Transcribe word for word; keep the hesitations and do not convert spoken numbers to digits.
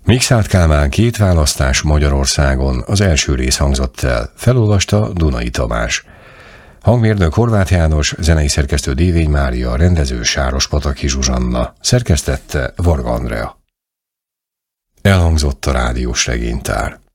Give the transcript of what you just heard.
Mikszáth Kálmán két választás Magyarországon, az első rész hangzott el, felolvasta Dunai Tamás. Hangmérnök Horváth János, zenei szerkesztő Dévény Mária, rendező Sárospataki Zsuzsanna, szerkesztette Varga Andrea. Elhangzott a rádiós regénytár.